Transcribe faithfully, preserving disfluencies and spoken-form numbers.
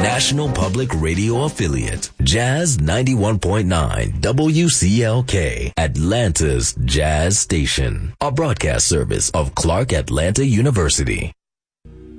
National Public Radio affiliate, Jazz ninety-one point nine W C L K, Atlanta's Jazz Station, a broadcast service of Clark Atlanta University.